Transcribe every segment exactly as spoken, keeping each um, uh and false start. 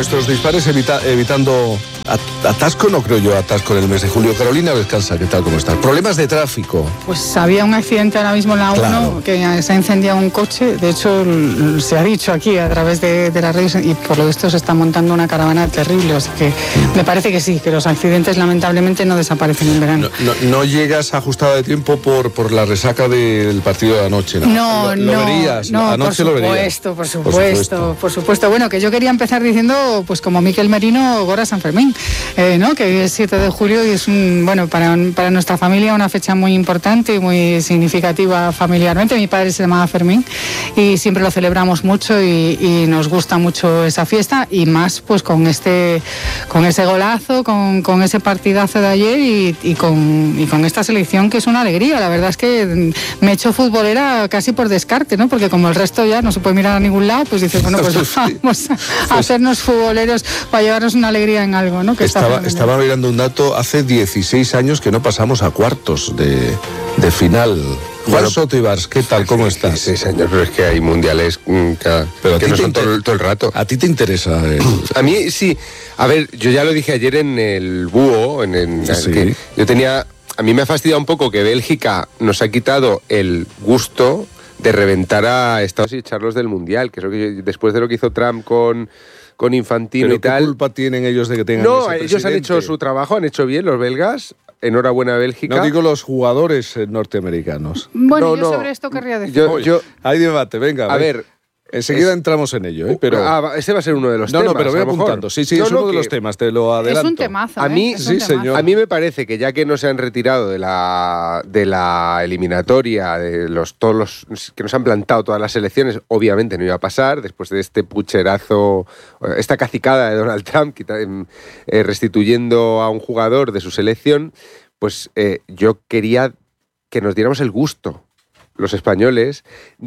nuestros dispares evita, evitando atasco, no creo yo atasco en el mes de julio. Carolina Descalza, ¿qué tal? ¿Cómo estás? Problemas de tráfico. Pues había un accidente ahora mismo en la claro. uno, que se ha incendiado un coche. De hecho, se ha dicho aquí a través de, de las redes, y por lo visto se está montando una caravana terrible. Así que me parece que sí, que los accidentes lamentablemente no desaparecen en verano. No, no, no llegas ajustada de tiempo por, por la resaca del partido de anoche, ¿no? No, lo, no, lo verías, no, anoche por lo verías. supuesto, por supuesto, por supuesto, por supuesto. Bueno, que yo quería empezar diciendo, pues como Miquel Merino, Gora San Fermín, eh, ¿no? Que es siete de julio y es un, bueno, para, para nuestra familia una fecha muy importante y muy significativa familiarmente. Mi padre se llamaba Fermín y siempre lo celebramos mucho y, y nos gusta mucho esa fiesta, y más pues con este, con ese golazo, con, con ese partidazo de ayer y, y, con, y con esta selección que es una alegría. La verdad es que me he hecho futbolera casi por descarte, ¿no? Porque como el resto ya no se puede mirar a ningún lado, pues dices, bueno, pues vamos a hacernos futboleros para llevarnos una alegría en algo, ¿no? Que estaba, está estaba mirando un dato, hace dieciséis años que no pasamos a cuartos de, de final. Juan Bueno, Soto Ibars, ¿qué tal? ¿Cómo estás? dieciséis años, pero es que hay mundiales mm, cada, Pero que no son todo, todo el rato. ¿A ti te interesa? El... A mí sí. A ver, yo ya lo dije ayer en el Búho, en, en Sí. que yo tenía... A mí me ha fastidiado un poco que Bélgica nos ha quitado el gusto de reventar a Estados Unidos y echarlos del Mundial, que es lo que yo, después de lo que hizo Trump con, con Infantino ¿Pero y tal... qué culpa tienen ellos de que tengan No, ese ellos presidente? han hecho su trabajo, han hecho bien los belgas. Enhorabuena, Bélgica. No digo los jugadores eh, norteamericanos. Bueno, No, yo no. sobre esto querría decir. Yo, Oye, yo, hay debate, venga. a ve. ver... Enseguida es- entramos en ello, ¿eh? Pero... Ah, este va a ser uno de los no, temas. no, pero voy a lo mejor. apuntando. Sí, sí, No, es no, uno de que- los temas, te lo adelanto. Es un temazo. A ¿eh? mí- Es un sí, temazo. señor. A mí me parece que ya que no se han retirado de la, de la eliminatoria, de los todos los que nos han plantado todas las elecciones, obviamente no iba a pasar, después de este pucherazo, esta cacicada de Donald Trump, quita- eh, restituyendo a un jugador de su selección, pues eh, yo quería que nos diéramos el gusto, los españoles,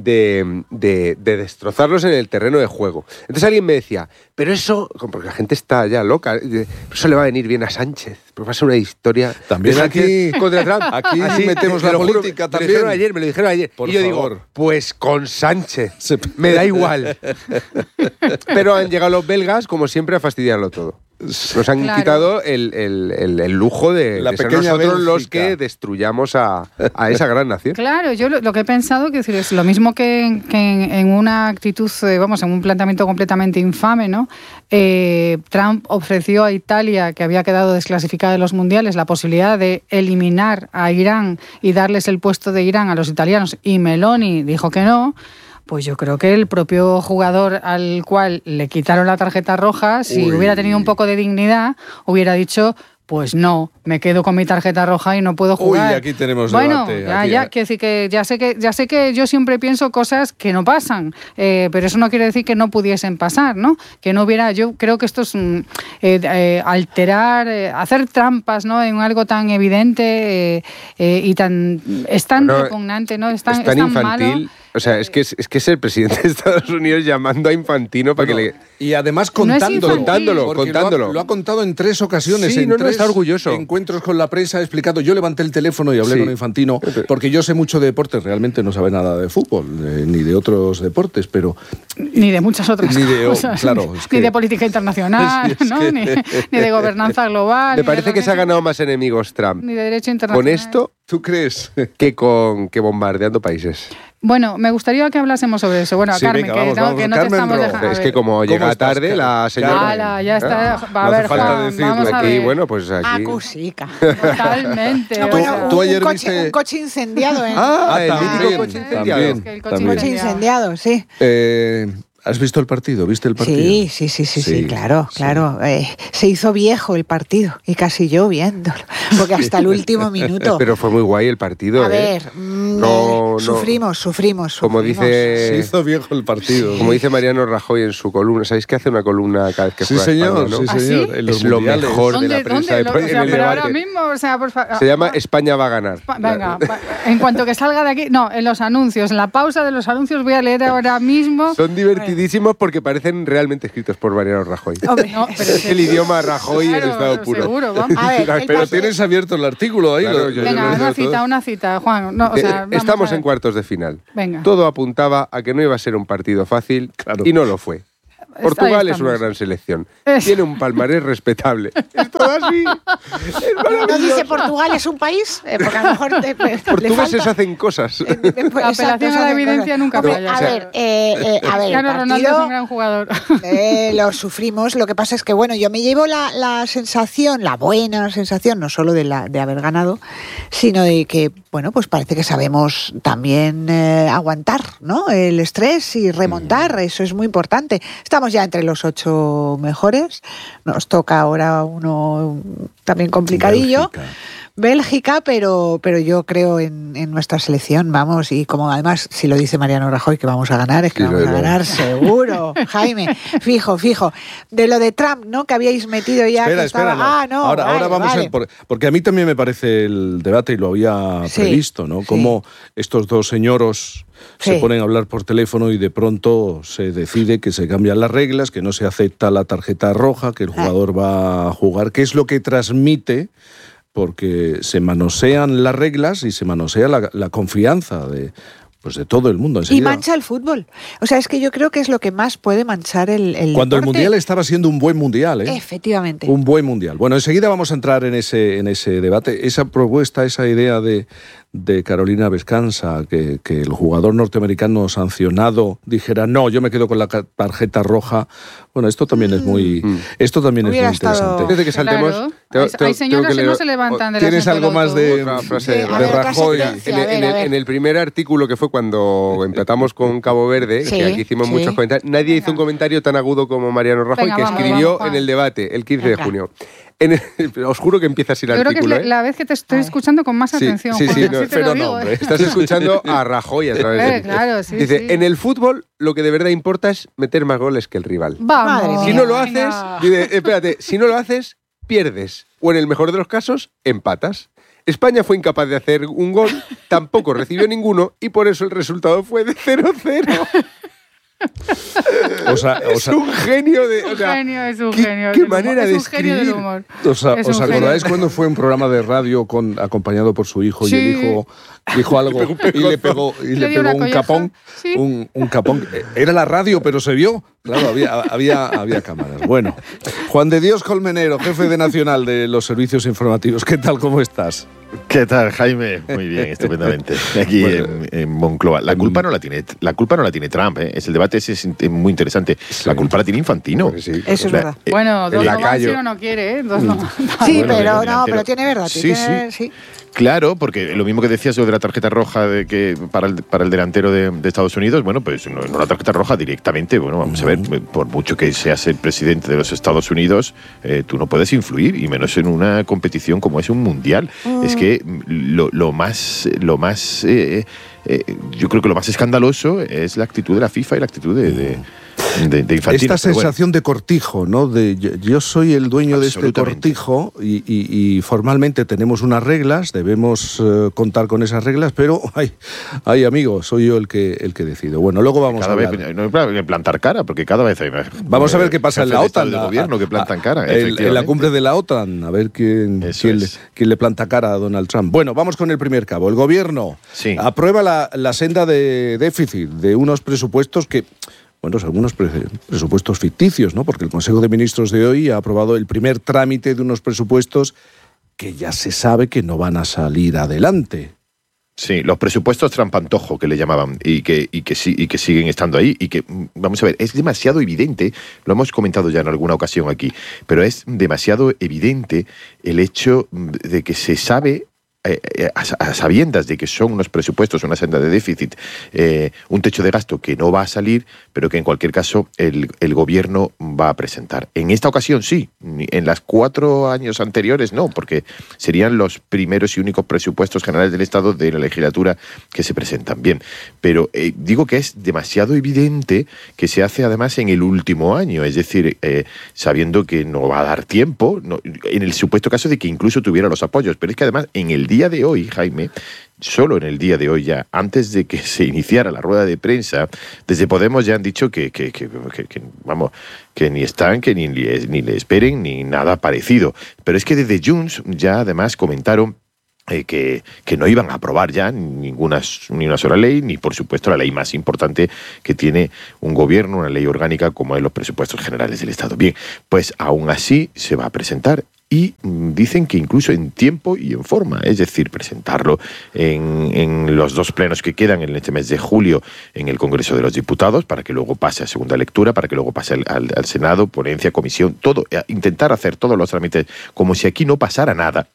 de, de, de destrozarlos en el terreno de juego. Entonces alguien me decía, pero eso, porque la gente está ya loca, eso le va a venir bien a Sánchez, porque va a ser una historia... También de aquí- Sánchez contra Trump. aquí Así, metemos te la lo juro, política me lo también. dijeron ayer, me lo dijeron ayer. Por y yo favor. digo, pues con Sánchez, Se- me da igual. Pero han llegado los belgas, como siempre, a fastidiarlo todo. Nos han Claro. quitado el, el, el, el lujo de, La de ser pequeña nosotros los Bélgica. que destruyamos a, a esa gran nación. Claro, yo lo, lo que he pensado, que decir, es lo mismo que, en- que en, en una actitud, eh, vamos, en un planteamiento completamente infame, ¿no? Eh, Trump ofreció a Italia, que había quedado desclasificada de los mundiales, la posibilidad de eliminar a Irán y darles el puesto de Irán a los italianos, y Meloni dijo que no. Pues yo creo que el propio jugador al cual le quitaron la tarjeta roja, si Uy. hubiera tenido un poco de dignidad, hubiera dicho, pues no, me quedo con mi tarjeta roja y no puedo jugar. Uy, aquí tenemos bueno, debate, ya, aquí, ya, eh. quiero decir que ya sé que ya sé que yo siempre pienso cosas que no pasan, eh, pero eso no quiere decir que no pudiesen pasar, ¿no? Que no hubiera, yo creo que esto es mm, eh, eh, alterar, eh, hacer trampas, ¿no? En algo tan evidente eh, eh, y tan es tan Bueno, repugnante, ¿no? Es tan, es tan es tan infantil. malo. O sea, es que es, es que es el presidente de Estados Unidos llamando a Infantino para Bueno, que le... Y además No es contándolo. infantil. Contándolo, porque contándolo. Lo ha, lo ha contado en tres ocasiones, Sí, en no, no, tres está orgulloso. encuentros con la prensa, explicando. Yo levanté el teléfono y hablé Sí. con Infantino, porque yo sé mucho de deportes, realmente no sabe nada de fútbol, eh, ni de otros deportes, pero Ni de muchas otras Ni de- cosas. claro, es que- Ni de política internacional, Sí, es ¿no? que- Ni, ni de gobernanza global. Me ni parece de que se ha derecho- ganado más enemigos Trump Ni de derecho internacional. con esto ¿tú crees? que con que bombardeando países. Bueno, me gustaría que hablásemos sobre eso. Bueno, Sí, Carmen, venga, que, vamos, no, vamos. que no Carmen te estamos Rojo. dejando. a Es ver. que como ¿Cómo llega estás, tarde Carmen? la señora... Ala, ya está. No Va, hace a ver, falta Juan, decirlo. vamos a Aquí, ver. bueno, pues aquí... Acusica. Totalmente. No, o bueno, sea, un, tú ayer un coche, viste- un coche incendiado. ¿eh? Ah, Ah, el también, mítico coche incendiado. también, Que el coche también. Un coche incendiado, sí. Eh, ¿Has visto el partido? ¿Viste el partido? Sí, sí, sí, sí, sí, Sí, claro, sí. claro. Eh, se hizo viejo el partido y casi yo viéndolo, porque hasta el último minuto. Pero fue muy guay el partido, A ¿eh? ver, mm, No, no. sufrimos, sufrimos, Como sufrimos. dice- Se hizo viejo el partido. Como dice Mariano Rajoy en su columna. ¿Sabéis que hace una columna cada vez que Sí, juega señor, España, no? sí, ¿Ah, señor. sí? En los Es lo mundiales. mejor de ¿Dónde, la prensa dónde? de- O sea, en el pero ahora debate. mismo, o sea, por favor. Se llama España va a ganar. Venga, va- en cuanto que salga de aquí, no, en los anuncios, en la pausa de los anuncios voy a leer ahora mismo. Son divertidísimos porque parecen realmente escritos por Mariano Rajoy. Hombre, No, pero Es el idioma Rajoy en Claro, estado puro. seguro, vamos. A ver, el Pero pas- tienes abierto el artículo ahí. Claro, lo- yo- lo- Venga, lo- una lo- cita, una cita, Juan. No, o Eh, sea, vamos Estamos a ver. en cuartos de final. Venga. Todo apuntaba a que no iba a ser un partido fácil Claro. y no lo fue. Portugal es una gran selección. Es... Tiene un palmarés respetable. Es todo así. Es ¿No dice Portugal es un país? Eh, porque a lo mejor te, te, portugueses hacen cosas. Eh, la apelación a la evidencia cosas. nunca falla. A ver, eh, eh, a ver, Cristiano Ronaldo es un gran jugador. Eh, lo sufrimos. Lo que pasa es que, bueno, yo me llevo la, la sensación, la buena sensación, no solo de, la, de haber ganado, sino de que, bueno, pues parece que sabemos también eh, aguantar, ¿no? El estrés y remontar, mm. eso es muy importante. Estamos ya entre los ocho mejores, nos toca ahora uno también complicadillo. Bélgica. Bélgica, pero, pero yo creo en, en nuestra selección, vamos, y como además, si lo dice Mariano Rajoy que vamos a ganar, es que sí, vamos no, a ganar no. seguro, Jaime, fijo, fijo. De lo de Trump, ¿no? Que habíais metido ya espera, que estaba... espera, no. Ah, no, ahora, vale, ahora vamos vale. a... Por, porque a mí también me parece el debate, y lo había sí, previsto, ¿no? Como sí. estos dos señoros... se sí. ponen a hablar por teléfono y de pronto se decide que se cambian las reglas, que no se acepta la tarjeta roja, que el jugador ah. va a jugar, que es lo que transmite, porque se manosean las reglas y se manosea la, la confianza de, pues de todo el mundo. Enseguida. Y mancha el fútbol. O sea, es que yo creo que es lo que más puede manchar el, el Cuando deporte. El Mundial estaba siendo un buen Mundial, ¿eh? Efectivamente. Un buen Mundial. Bueno, enseguida vamos a entrar en ese, en ese debate. Esa propuesta, esa idea de... de Carolina Vescanza, que, que el jugador norteamericano sancionado dijera no, yo me quedo con la tarjeta roja. Bueno, esto también es muy mm. esto también Hubiera es muy interesante. Desde que saltemos, claro. te, te, hay señoras que, que no se levantan de la ¿Tienes algo más de, otra frase de, sí, de Rajoy? En, en, en, el, en el primer artículo que fue cuando empatamos con Cabo Verde, sí, que aquí hicimos sí. muchos comentarios, nadie Venga. hizo un comentario tan agudo como Mariano Rajoy, Venga, que vamos, escribió vamos, en el debate el quince Venga. de junio. En el, os juro que empieza así el Yo artículo. Creo que es ¿eh? la vez que te estoy escuchando con más atención. Sí, sí, Juan, sí no, sí pero digo, no, ¿eh? Estás escuchando a Rajoy a través eh, de... claro, sí, Dice, sí. en el fútbol lo que de verdad importa es meter más goles que el rival. Vamos. Si no lo haces, dice, espérate, si no lo haces, pierdes. O en el mejor de los casos, empatas. España fue incapaz de hacer un gol, tampoco recibió ninguno y por eso el resultado fue de cero cero. O sea, o sea, es un genio de... O sea, genio, es un ¿qué, genio. ¿Qué manera de escribir? Del humor. O sea, ¿os acordáis cuando fue un programa de radio con, acompañado por su hijo sí. y el hijo dijo algo y le pegó, y le le pegó un capón? ¿Sí? Un, un capón. Era la radio, pero se vio. Claro, había, había, había cámaras. Bueno, Juan de Dios Colmenero, jefe de Nacional de los Servicios Informativos. ¿Qué tal? ¿Cómo estás? ¿Qué tal, Jaime? Muy bien, estupendamente. Aquí bueno, en, en Moncloa. La culpa no la tiene, la culpa no la tiene Trump, ¿eh? Es el debate ese es muy interesante. Sí. La culpa la tiene Infantino. Sí, eso es verdad. Eh, bueno, dos no van si uno no quiere, ¿eh? Dos no. Sí, bueno, pero no, pero tiene verdad. Sí, tiene, sí. sí. Claro, porque lo mismo que decías sobre la tarjeta roja de que para el, para el delantero de, de Estados Unidos, bueno, pues no, no la tarjeta roja directamente, bueno, vamos a ver, por mucho que seas el presidente de los Estados Unidos, eh, tú no puedes influir, y menos en una competición como es un mundial. Mm. Es que lo, lo más, lo más eh, eh, yo creo que lo más escandaloso es la actitud de la FIFA y la actitud de... de De, de Infantino, esta sensación bueno. de cortijo, ¿no? De yo, yo soy el dueño de este cortijo y, y, y formalmente tenemos unas reglas, debemos uh, contar con esas reglas, pero ay, ay amigo, soy yo el que el que decido. Bueno, luego vamos cada a vez, hablar. No hay que plantar cara, porque cada vez hay más. Vamos a ver qué pasa en la OTAN. El gobierno que plantan cara. El, en la cumbre de la OTAN, a ver quién, quién, le, quién le planta cara a Donald Trump. Bueno, vamos con el primer cabo. El gobierno sí. aprueba la, la senda de déficit de unos presupuestos que... Bueno, algunos presupuestos ficticios, ¿no? Porque el Consejo de Ministros de hoy ha aprobado el primer trámite de unos presupuestos que ya se sabe que no van a salir adelante. Sí, los presupuestos trampantojo que le llamaban y que, y, que, y que siguen estando ahí y que, vamos a ver, es demasiado evidente, lo hemos comentado ya en alguna ocasión aquí, pero es demasiado evidente el hecho de que se sabe... Eh, a, a sabiendas de que son unos presupuestos, una senda de déficit, eh, un techo de gasto que no va a salir, pero que en cualquier caso el, el gobierno va a presentar. En esta ocasión sí, en las cuatro años anteriores no, porque serían los primeros y únicos presupuestos generales del Estado de la legislatura que se presentan. Bien, pero eh, digo que es demasiado evidente que se hace además en el último año, es decir, eh, sabiendo que no va a dar tiempo, no, en el supuesto caso de que incluso tuviera los apoyos, pero es que además en el día de hoy, Jaime, solo en el día de hoy ya, antes de que se iniciara la rueda de prensa, desde Podemos ya han dicho que, que, que, que, que vamos, que ni están, que ni, ni le esperen, ni nada parecido. Pero es que desde Junts ya además comentaron Eh, que, que no iban a aprobar ya ninguna ni una sola ley, ni por supuesto la ley más importante que tiene un gobierno, una ley orgánica como es los presupuestos generales del Estado. Bien, pues aún así se va a presentar y dicen que incluso en tiempo y en forma, es decir, presentarlo en, en los dos plenos que quedan en este mes de julio en el Congreso de los Diputados, para que luego pase a segunda lectura, para que luego pase al, al, al Senado, ponencia, comisión, todo, intentar hacer todos los trámites como si aquí no pasara nada,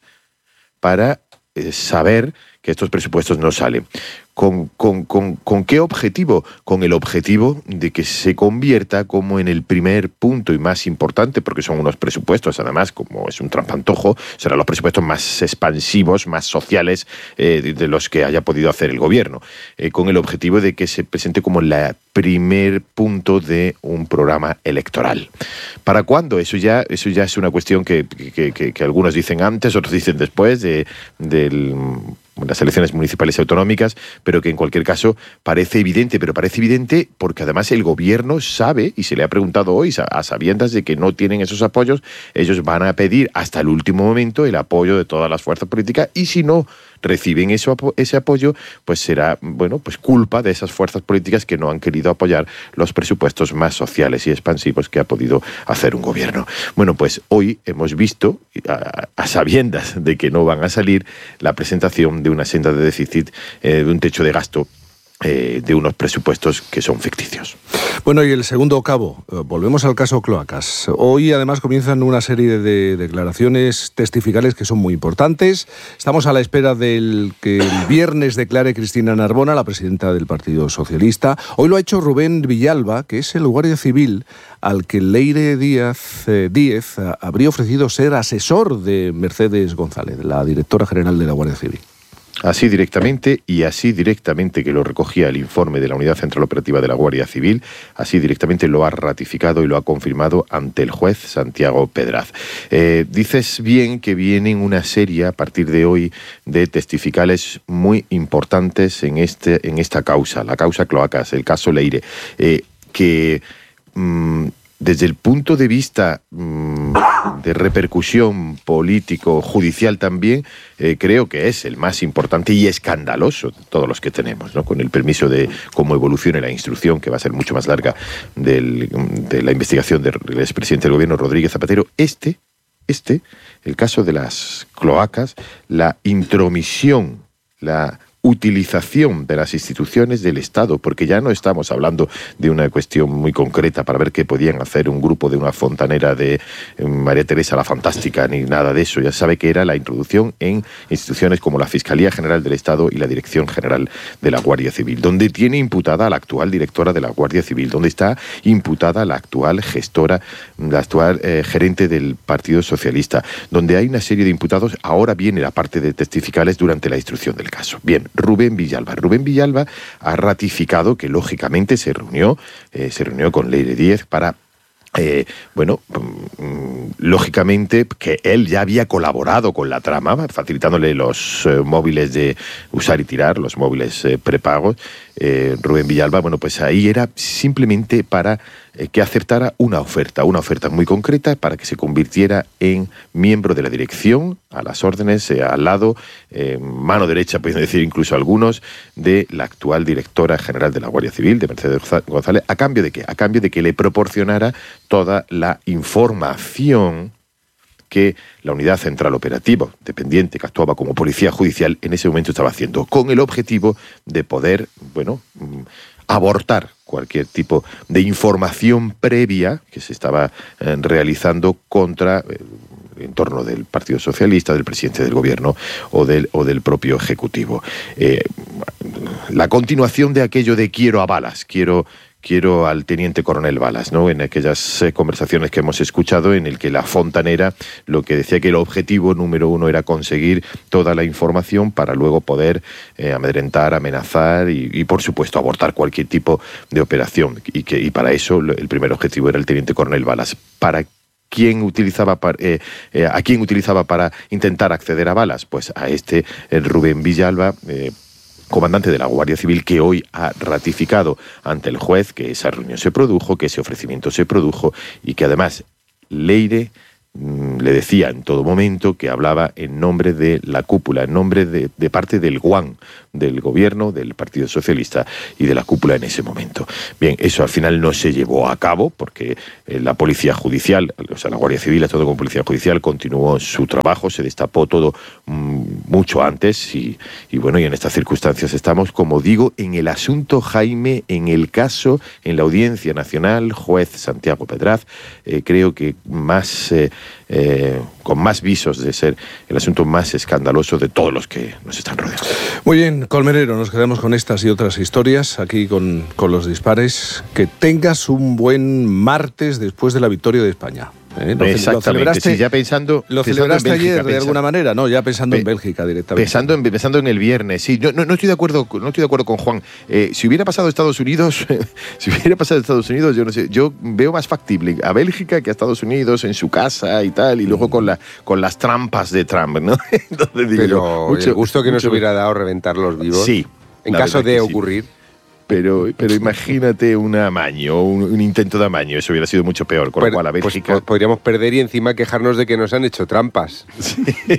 para eh, saber que estos presupuestos no salen. ¿Con, con, con, ¿Con qué objetivo? Con el objetivo de que se convierta como en el primer punto y más importante, porque son unos presupuestos, además, como es un trampantojo, serán los presupuestos más expansivos, más sociales eh, de, de los que haya podido hacer el gobierno, eh, con el objetivo de que se presente como el primer punto de un programa electoral. ¿Para cuándo? Eso ya, eso ya es una cuestión que, que, que, que algunos dicen antes, otros dicen después de, del... las elecciones municipales y autonómicas, pero que en cualquier caso parece evidente, pero parece evidente porque además el gobierno sabe, y se le ha preguntado hoy a sabiendas de que no tienen esos apoyos, ellos van a pedir hasta el último momento el apoyo de todas las fuerzas políticas, y si no reciben eso, ese apoyo, pues será, bueno, pues culpa de esas fuerzas políticas que no han querido apoyar los presupuestos más sociales y expansivos que ha podido hacer un gobierno. Bueno, pues hoy hemos visto, a, a sabiendas de que no van a salir, la presentación de una senda de déficit, eh, de un techo de gasto, eh, de unos presupuestos que son ficticios. Bueno, y el segundo cabo, volvemos al caso Cloacas. Hoy además comienzan una serie de declaraciones testificales que son muy importantes. Estamos a la espera del que el viernes declare Cristina Narbona, la presidenta del Partido Socialista. Hoy lo ha hecho Rubén Villalba, que es el guardia civil al que Leire Díaz, eh, Díez habría ofrecido ser asesor de Mercedes González, la directora general de la Guardia Civil. Así directamente, y así directamente que lo recogía el informe de la Unidad Central Operativa de la Guardia Civil, así directamente lo ha ratificado y lo ha confirmado ante el juez Santiago Pedraz. Eh, dices bien que vienen una serie a partir de hoy de testificales muy importantes en, este, en esta causa, la causa Cloacas, el caso Leire, eh, que... Mmm, desde el punto de vista mmm, de repercusión político, judicial también, eh, creo que es el más importante y escandaloso de todos los que tenemos, ¿no? Con el permiso de cómo evolucione la instrucción, que va a ser mucho más larga, del, de la investigación del expresidente del gobierno, Rodríguez Zapatero. Este, este, el caso de las cloacas, la intromisión, la utilización de las instituciones del Estado, porque ya no estamos hablando de una cuestión muy concreta para ver qué podían hacer un grupo de una fontanera de María Teresa la Fantástica, ni nada de eso. Ya sabe que era la introducción en instituciones como la Fiscalía General del Estado y la Dirección General de la Guardia Civil, donde tiene imputada a la actual directora de la Guardia Civil, donde está imputada la actual gestora, la actual eh, gerente del Partido Socialista, donde hay una serie de imputados. Ahora viene la parte de testificales durante la instrucción del caso. Bien, Rubén Villalba. Rubén Villalba ha ratificado que, lógicamente, se reunió, eh, se reunió con Leire Díez para... Eh, bueno, mmm, lógicamente que él ya había colaborado con la trama, facilitándole los eh, móviles de usar y tirar, los móviles eh, prepagos. Eh, Rubén Villalba, bueno, pues ahí era simplemente para eh, que acertara una oferta, una oferta muy concreta para que se convirtiera en miembro de la dirección, a las órdenes, eh, al lado, eh, mano derecha, pueden decir incluso algunos, de la actual directora general de la Guardia Civil, de Mercedes González. ¿A cambio de qué? A cambio de que le proporcionara toda la información que la Unidad Central Operativa, dependiente, que actuaba como policía judicial, en ese momento estaba haciendo, con el objetivo de poder, bueno, abortar cualquier tipo de información previa que se estaba eh, realizando contra eh, en torno del Partido Socialista, del presidente del gobierno o del, o del propio Ejecutivo. Eh, la continuación de aquello de quiero a Balas, quiero... Quiero al teniente coronel Balas, ¿no? En aquellas eh, conversaciones que hemos escuchado en el que la fontanera lo que decía que el objetivo número uno era conseguir toda la información para luego poder eh, amedrentar, amenazar y, y, por supuesto, abortar cualquier tipo de operación. Y, que, y para eso el primer objetivo era el teniente coronel Balas. Para ¿Quién utilizaba para, eh, eh, ¿A quién utilizaba para intentar acceder a Balas? Pues a este el Rubén Villalba, eh, comandante de la Guardia Civil, que hoy ha ratificado ante el juez que esa reunión se produjo, que ese ofrecimiento se produjo y que además Leire le decía en todo momento que hablaba en nombre de la cúpula, en nombre de, de parte del G U A N, del gobierno, del Partido Socialista y de la cúpula en ese momento. Bien, eso al final no se llevó a cabo porque eh, la Policía Judicial, o sea, la Guardia Civil, todo con Policía Judicial, continuó su trabajo, se destapó todo mmm, mucho antes y, y bueno, y en estas circunstancias estamos, como digo, en el asunto Jaime, en el caso, en la Audiencia Nacional, juez Santiago Pedraz, eh, creo que más... Eh, Eh, con más visos de ser el asunto más escandaloso de todos los que nos están rodeando. Muy bien, Colmenero, nos quedamos con estas y otras historias aquí con, con los dispares. Que tengas un buen martes después de la victoria de España. ¿Eh? Lo, Exactamente, lo celebraste, sí, ya pensando... Lo pensando celebraste en Bélgica, ayer, de pensando, alguna manera, ¿no? Ya pensando pe, en Bélgica directamente. Pensando en, pensando en el viernes, sí. No, no, no, estoy de acuerdo, no estoy de acuerdo con Juan. Eh, si hubiera pasado Estados Unidos, si hubiera pasado Estados Unidos, yo no sé, yo veo más factible a Bélgica que a Estados Unidos en su casa y tal, y luego con, la, con las trampas de Trump, ¿no? Entonces, digo, Pero mucho, el gusto que mucho, nos hubiera dado reventarlos vivos, sí, en caso de ocurrir... Sí. Pero, pero imagínate un amaño, un, un intento de amaño, eso hubiera sido mucho peor, con pues, lo cual a Bélgica... Pues, podríamos perder y encima quejarnos de que nos han hecho trampas. Sí.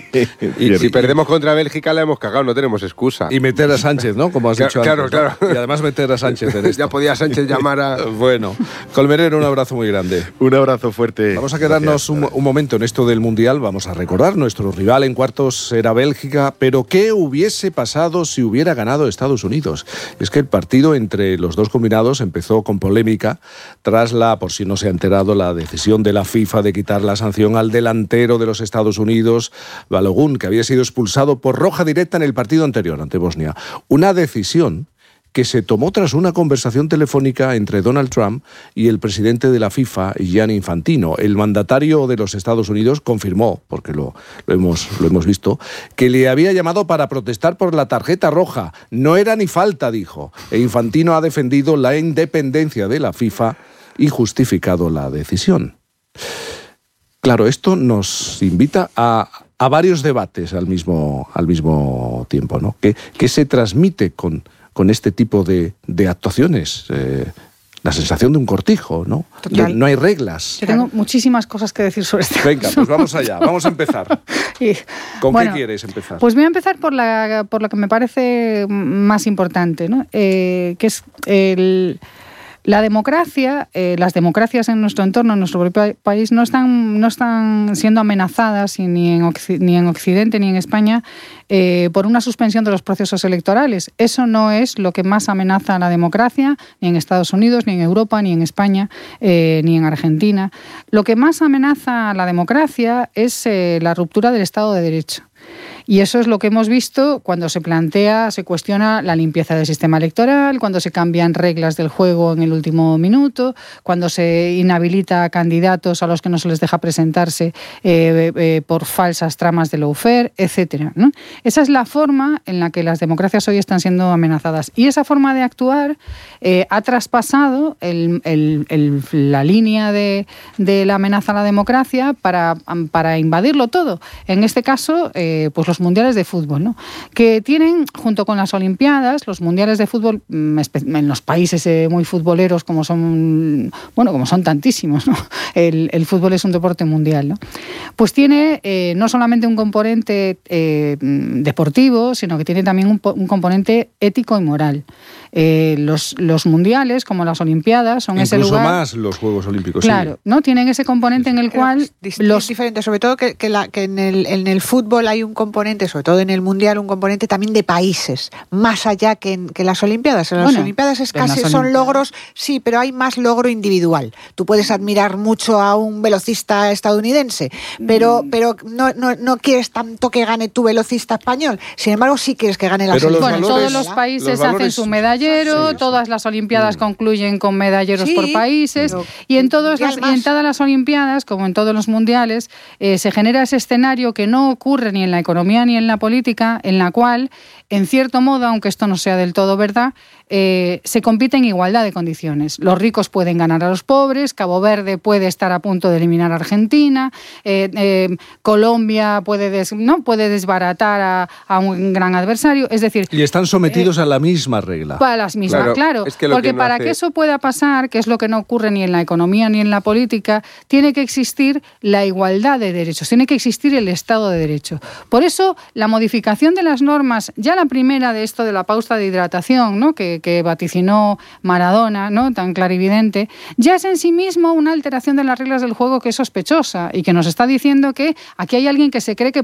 Y si perdemos contra Bélgica la hemos cagado, no tenemos excusa. Y meter a Sánchez, ¿no? Como has dicho claro, antes. Claro, claro. Y además meter a Sánchez en esto. Ya podía Sánchez llamar a... Bueno, Colmenero, un abrazo muy grande. Un abrazo fuerte. Vamos a quedarnos un, un momento en esto del Mundial. Vamos a recordar, nuestro rival en cuartos era Bélgica, pero ¿qué hubiese pasado si hubiera ganado Estados Unidos? Es que el partido entre los dos combinados empezó con polémica tras la, por si no se ha enterado, la decisión de la FIFA de quitar la sanción al delantero de los Estados Unidos, Balogun, que había sido expulsado por roja directa en el partido anterior ante Bosnia. Una decisión que se tomó tras una conversación telefónica entre Donald Trump y el presidente de la FIFA, Gianni Infantino. El mandatario de los Estados Unidos confirmó, porque lo, lo, hemos, lo hemos visto, que le había llamado para protestar por la tarjeta roja. No era ni falta, dijo. E Infantino ha defendido la independencia de la FIFA y justificado la decisión. Claro, esto nos invita a, a varios debates al mismo, al mismo tiempo, ¿no? ¿Qué, qué se transmite con... con este tipo de, de actuaciones? Eh, la sensación de un cortijo, ¿no? Que no hay reglas. Yo tengo muchísimas cosas que decir sobre esto. Venga, pues vamos allá, vamos a empezar. y, ¿Con bueno, qué quieres empezar? Pues voy a empezar por, la, por lo que me parece más importante, ¿no? Eh, que es el... La democracia, eh, las democracias en nuestro entorno, en nuestro propio país, no están, no están siendo amenazadas ni en, Occ- ni en Occidente ni en España eh, por una suspensión de los procesos electorales. Eso no es lo que más amenaza a la democracia, ni en Estados Unidos, ni en Europa, ni en España, eh, ni en Argentina. Lo que más amenaza a la democracia es eh, la ruptura del Estado de Derecho. Y eso es lo que hemos visto cuando se plantea, se cuestiona la limpieza del sistema electoral, cuando se cambian reglas del juego en el último minuto, cuando se inhabilita a candidatos a los que no se les deja presentarse eh, eh, por falsas tramas de lawfare, etcétera, ¿no? Esa es la forma en la que las democracias hoy están siendo amenazadas. Y esa forma de actuar eh, ha traspasado el, el, el, la línea de, de la amenaza a la democracia para, para invadirlo todo. En este caso, eh, pues los mundiales de fútbol, ¿no? Que tienen, junto con las Olimpiadas, los mundiales de fútbol en los países eh, muy futboleros como son, bueno, como son tantísimos, ¿no? El, el fútbol es un deporte mundial, ¿no? Pues tiene eh, no solamente un componente eh, deportivo, sino que tiene también un, un componente ético y moral. Eh, los, los mundiales, como las Olimpiadas, son Incluso ese lugar... más los Juegos Olímpicos. Claro, sí. ¿no? Tienen ese componente en el Pero cual... Es los... diferente, sobre todo que, que, la, que en, el, en el fútbol hay un componente, sobre todo en el Mundial, un componente también de países, más allá que en que las Olimpiadas. En las Bueno, Olimpiadas es casi las son Olimpiadas. logros, sí, pero hay más logro individual. Tú puedes admirar mucho a un velocista estadounidense, pero, Mm. pero no, no, no quieres tanto que gane tu velocista español. Sin embargo, sí quieres que gane la Pero los selección. Bueno, valores- todos los países los valores- hacen su medallero, Sí, todas las Olimpiadas Mm. concluyen con medalleros Sí, por países, pero y en, todos mundial las, y más. en todas las Olimpiadas, como en todos los mundiales, eh, se genera ese escenario que no ocurre ni en la economía ni en la política, en la cual, en cierto modo, aunque esto no sea del todo verdad, eh, se compite en igualdad de condiciones. Los ricos pueden ganar a los pobres, Cabo Verde puede estar a punto de eliminar a Argentina, eh, eh, Colombia puede, des, ¿no? puede desbaratar a, a un gran adversario, es decir... Y están sometidos eh, a la misma regla. Para las mismas, claro. claro es que porque que no para hace... que eso pueda pasar, que es lo que no ocurre ni en la economía ni en la política, tiene que existir la igualdad de derechos, tiene que existir el Estado de Derecho. Por eso, la modificación de las normas, ya la primera de esto de la pausa de hidratación, ¿no? que, que vaticinó Maradona, ¿no? tan clarividente, ya es en sí mismo una alteración de las reglas del juego que es sospechosa y que nos está diciendo que aquí hay alguien que se cree que